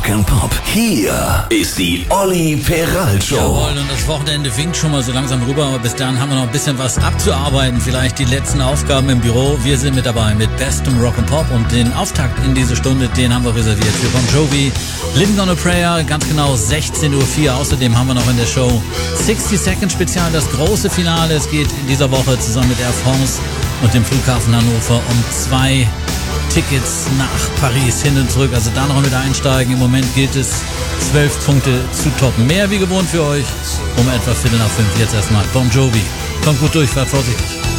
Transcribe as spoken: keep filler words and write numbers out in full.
Rock'n'Pop. Hier ist die Olli Peral Show. Jawohl, und das Wochenende winkt schon mal so langsam rüber, aber bis dahin haben wir noch ein bisschen was abzuarbeiten. Vielleicht die letzten Aufgaben im Büro. Wir sind mit dabei mit bestem Rock'n'Pop und den Auftakt in diese Stunde, den haben wir reserviert für Bon Jovi, Living on a Prayer, ganz genau sechzehn Uhr vier. Außerdem haben wir noch in der Show sixty Second Spezial, das große Finale. Es geht in dieser Woche zusammen mit Air France und dem Flughafen Hannover um zwei Tickets nach Paris hin und zurück. Also da noch mit einsteigen. Im Moment gilt es, zwölf Punkte zu toppen. Mehr wie gewohnt für euch um etwa Viertel nach fünf. Jetzt erstmal Bon Jovi. Kommt gut durch, fahrt vorsichtig.